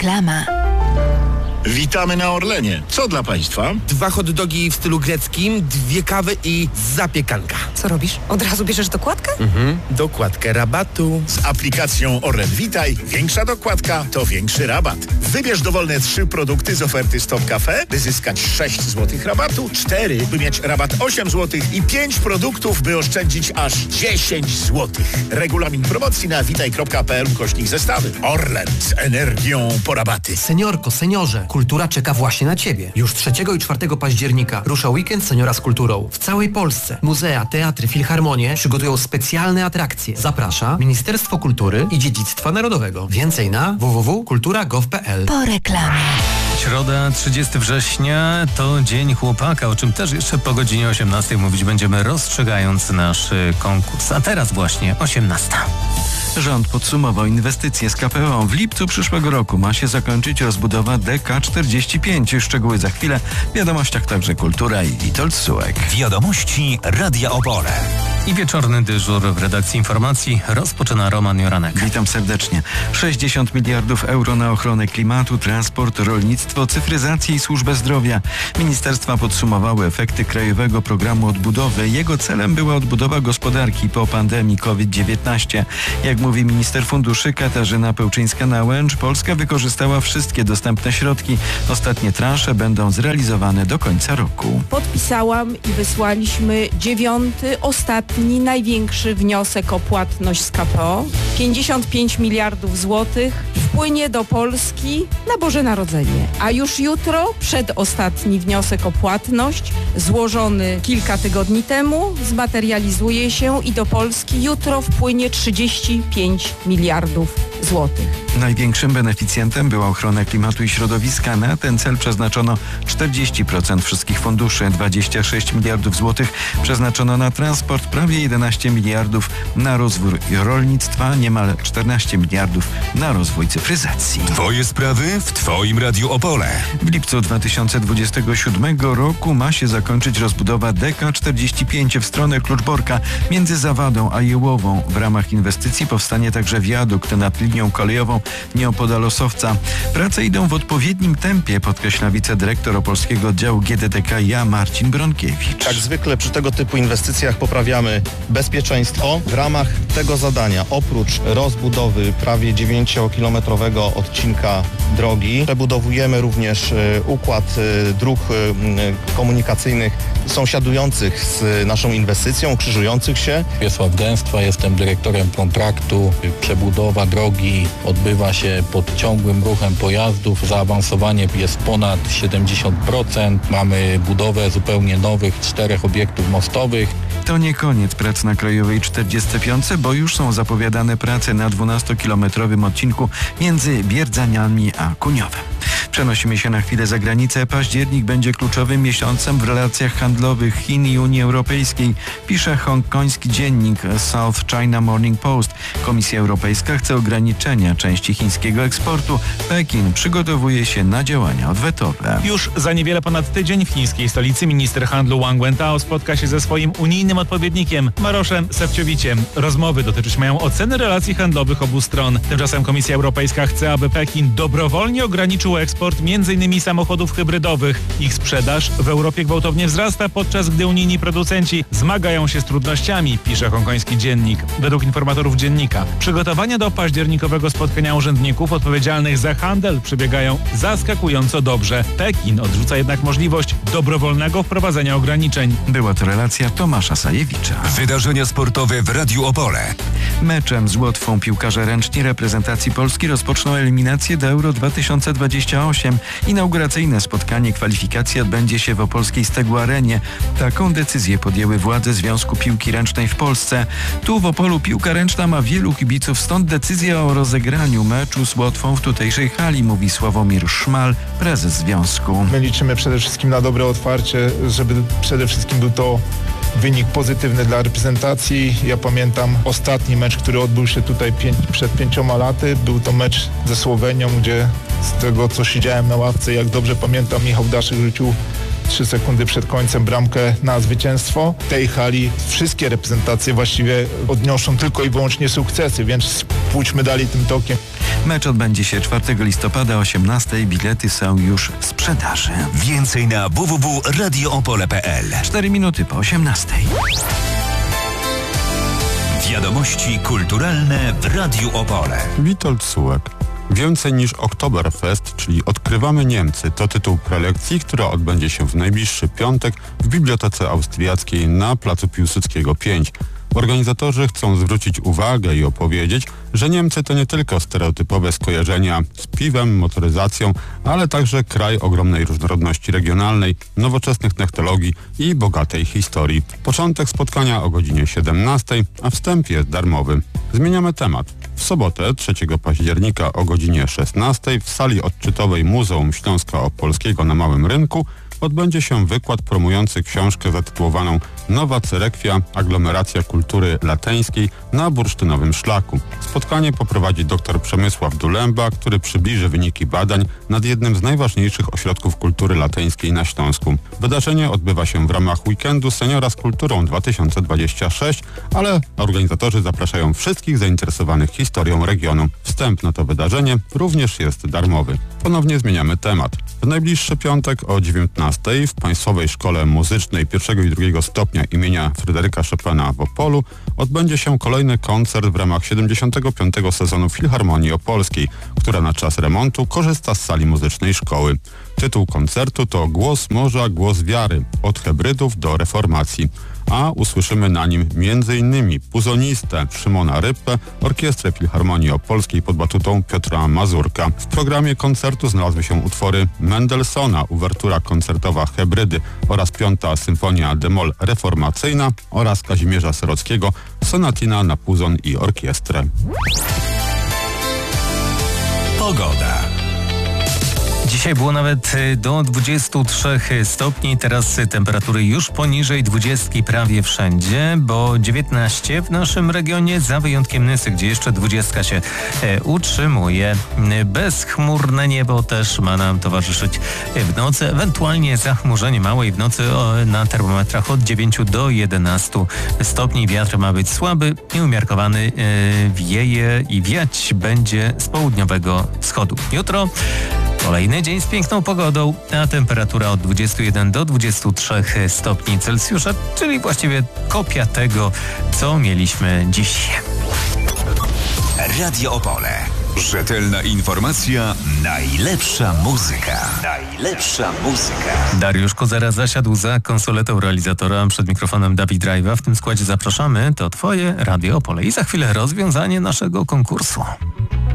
Reklama. Witamy na Orlenie. Co dla Państwa? 2 hot dogi w stylu greckim, 2 kawy i zapiekanka. Co robisz? Od razu bierzesz dokładkę? Dokładkę rabatu. Z aplikacją Orlen Witaj większa dokładka to większy rabat. Wybierz dowolne 3 produkty z oferty Stop Cafe, by zyskać 6 zł rabatu, 4, by mieć rabat 8 zł i 5 produktów, by oszczędzić aż 10 zł. Regulamin promocji na witaj.pl/zestawy. Orlen z energią po rabaty. Seniorko, seniorze, kultura czeka właśnie na Ciebie. Już 3 i 4 października rusza weekend Seniora z kulturą. W całej Polsce muzea, teatry, filharmonie przygotują specjalne atrakcje. Zaprasza Ministerstwo Kultury i Dziedzictwa Narodowego. Więcej na www.kultura.gov.pl. Po reklamie. Środa, 30 września to Dzień Chłopaka, o czym też jeszcze po godzinie 18 mówić będziemy, rozstrzygając nasz konkurs. A teraz właśnie 18. Rząd podsumował inwestycje z KPO. W lipcu przyszłego roku ma się zakończyć rozbudowa DK45. Szczegóły za chwilę. W wiadomościach także kultura i Witold Sułek. Wiadomości Radia Opole. I wieczorny dyżur w redakcji informacji rozpoczyna Roman Joranek. Witam serdecznie. 60 miliardów euro na ochronę klimatu, transport, rolnictwo, cyfryzację i służbę zdrowia. Ministerstwa podsumowały efekty Krajowego Programu Odbudowy. Jego celem była odbudowa gospodarki po pandemii COVID-19. Jak mówi minister funduszy Katarzyna Pełczyńska-Nałęcz, Polska wykorzystała wszystkie dostępne środki. Ostatnie transze będą zrealizowane do końca roku. Podpisałam i wysłaliśmy 9., ostatni, największy wniosek o płatność z KPO. 55 miliardów złotych wpłynie do Polski na Boże Narodzenie. A już jutro przedostatni wniosek o płatność, złożony kilka tygodni temu, zmaterializuje się i do Polski jutro wpłynie 35 miliardów złotych. Największym beneficjentem była ochrona klimatu i środowiska. Na ten cel przeznaczono 40% wszystkich funduszy, 26 miliardów złotych przeznaczono na transport, prawie 11 miliardów na rozwój rolnictwa, niemal 14 miliardów na rozwój cyfryzacji. Twoje sprawy w Twoim Radiu Opole. W lipcu 2027 roku ma się zakończyć rozbudowa DK45 w stronę Kluczborka między Zawadą a Jełową. W ramach inwestycji powstanie także wiadukt nad linią kolejową nieopodal Osowca. Prace idą w odpowiednim tempie, podkreśla wicedyrektor opolskiego oddziału GDDKiA Marcin Bronkiewicz. Jak zwykle przy tego typu inwestycjach poprawiamy bezpieczeństwo. W ramach tego zadania, oprócz rozbudowy prawie 9-kilometrowego odcinka drogi, przebudowujemy również układ dróg komunikacyjnych sąsiadujących z naszą inwestycją, krzyżujących się. Wiesław Gęstwa, jestem dyrektorem kontraktu. Przebudowa drogi odbywa się pod ciągłym ruchem pojazdów. Zaawansowanie jest ponad 70%. Mamy budowę zupełnie nowych 4 obiektów mostowych. To nie koniec prac na Krajowej 45, bo już są zapowiadane prace na 12-kilometrowym odcinku między Bierdzaniami a Kuniowem. Przenosimy się na chwilę za granicę. Październik będzie kluczowym miesiącem w relacjach handlowych Chin i Unii Europejskiej, pisze hongkoński dziennik South China Morning Post. Komisja Europejska chce ograniczenia części chińskiego eksportu. Pekin przygotowuje się na działania odwetowe. Już za niewiele ponad tydzień w chińskiej stolicy minister handlu Wang Wentao spotka się ze swoim unijnym odpowiednikiem Maroszem Sefcoviczem. Rozmowy dotyczyć mają oceny relacji handlowych obu stron. Tymczasem Komisja Europejska chce, aby Pekin dobrowolnie ograniczył eksport m.in. samochodów hybrydowych. Ich sprzedaż w Europie gwałtownie wzrasta, podczas gdy unijni producenci zmagają się z trudnościami, pisze hongkoński dziennik. Według informatorów dziennika przygotowania do październikowego spotkania urzędników odpowiedzialnych za handel przebiegają zaskakująco dobrze. Pekin odrzuca jednak możliwość dobrowolnego wprowadzenia ograniczeń. Była to relacja Tomasza Sajewicza. Wydarzenia sportowe w Radiu Opole. Meczem z Łotwą piłkarze ręczni reprezentacji Polski rozpoczną eliminację do Euro 2028. Inauguracyjne spotkanie kwalifikacji odbędzie się w opolskiej Stegł Arenie. Taką decyzję podjęły władze Związku Piłki Ręcznej w Polsce. Tu w Opolu piłka ręczna ma wielu kibiców, stąd decyzja o rozegraniu meczu z Łotwą w tutejszej hali, mówi Sławomir Szmal, prezes związku. My liczymy przede wszystkim na dobre otwarcie, żeby przede wszystkim był to wynik pozytywny dla reprezentacji. Ja pamiętam ostatni mecz, który odbył się tutaj przed 5 laty. Był to mecz ze Słowenią, gdzie z tego, co siedziałem na ławce, jak dobrze pamiętam, Michał Daszek rzucił 3 sekundy przed końcem bramkę na zwycięstwo. W tej hali wszystkie reprezentacje właściwie odnoszą tylko i wyłącznie sukcesy, więc pójdźmy dalej tym tokiem. Mecz odbędzie się 4 listopada o 18. Bilety są już w sprzedaży. Więcej na www.radioopole.pl. 4 minuty po 18. Wiadomości kulturalne w Radiu Opole. Witold Sułek. Więcej niż Oktoberfest, czyli Odkrywamy Niemcy, to tytuł prelekcji, która odbędzie się w najbliższy piątek w Bibliotece Austriackiej na placu Piłsudskiego 5. Organizatorzy chcą zwrócić uwagę i opowiedzieć, że Niemcy to nie tylko stereotypowe skojarzenia z piwem, motoryzacją, ale także kraj ogromnej różnorodności regionalnej, nowoczesnych technologii i bogatej historii. Początek spotkania o godzinie 17, a wstęp jest darmowy. Zmieniamy temat. W sobotę 3 października o godzinie 16 w sali odczytowej Muzeum Śląska Opolskiego na Małym Rynku odbędzie się wykład promujący książkę zatytułowaną Nowa Cerekwia – Aglomeracja kultury lateńskiej na bursztynowym szlaku. Spotkanie poprowadzi dr Przemysław Dulęba, który przybliży wyniki badań nad jednym z najważniejszych ośrodków kultury lateńskiej na Śląsku. Wydarzenie odbywa się w ramach weekendu Seniora z Kulturą 2026, ale organizatorzy zapraszają wszystkich zainteresowanych historią regionu. Wstęp na to wydarzenie również jest darmowy. Ponownie zmieniamy temat. W najbliższy piątek o 19 w Państwowej Szkole Muzycznej I i II stopnia imienia Fryderyka Chopina w Opolu odbędzie się kolejny koncert w ramach 75. sezonu Filharmonii Opolskiej, która na czas remontu korzysta z sali muzycznej szkoły. Tytuł koncertu to Głos Morza, Głos Wiary, od Hebrydów do Reformacji. A usłyszymy na nim m.in. puzonistę Szymona Ryppę, Orkiestrę Filharmonii Opolskiej pod batutą Piotra Mazurka. W programie koncertu znalazły się utwory Mendelssohna, uwertura koncertowa Hebrydy oraz 5. Symfonia d-moll reformacyjna oraz Kazimierza Syrockiego, sonatina na puzon i orkiestrę. Pogoda. Dzisiaj było nawet do 23 stopni, teraz temperatury już poniżej 20 prawie wszędzie, bo 19 w naszym regionie, za wyjątkiem Nysy, gdzie jeszcze 20 się utrzymuje. Bezchmurne niebo też ma nam towarzyszyć w nocy, ewentualnie zachmurzenie małe i w nocy na termometrach od 9 do 11 stopni. Wiatr ma być słaby, nieumiarkowany, wieje i wiać będzie z południowego wschodu. Jutro kolejny dzień z piękną pogodą, a temperatura od 21 do 23 stopni Celsjusza, czyli właściwie kopia tego, co mieliśmy dziś. Radio Opole. Rzetelna informacja, najlepsza muzyka. Najlepsza muzyka. Dariusz Kozera zasiadł za konsoletą realizatora, przed mikrofonem Dawid Rajwa. W tym składzie zapraszamy, to Twoje Radio Opole. I za chwilę rozwiązanie naszego konkursu.